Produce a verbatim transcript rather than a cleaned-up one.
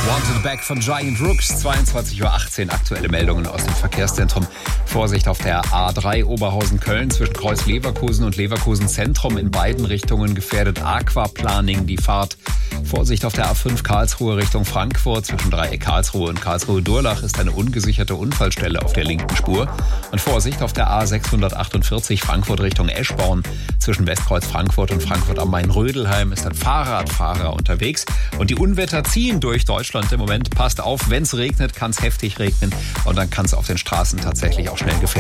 Wanted Back von Giant Rooks, zweiundzwanzig Uhr achtzehn, aktuelle Meldungen aus dem Verkehrszentrum. Vorsicht auf der A drei Oberhausen-Köln zwischen Kreuz Leverkusen und Leverkusen Zentrum, in beiden Richtungen gefährdet Aquaplaning die Fahrt. Vorsicht auf der A fünf Karlsruhe Richtung Frankfurt zwischen Dreieck Karlsruhe und Karlsruhe-Durlach ist eine ungesicherte Unfallstelle auf der linken Spur. Und Vorsicht auf der A sechshundertachtundvierzig Frankfurt Richtung Eschborn zwischen Westkreuz Frankfurt und Frankfurt am Main-Rödelheim ist ein Fahrradfahrer unterwegs. Und die Unwetter ziehen durch Deutschland im Moment. Passt auf, wenn es regnet, kann es heftig regnen und dann kann es auf den Straßen tatsächlich auch schnell gefährlich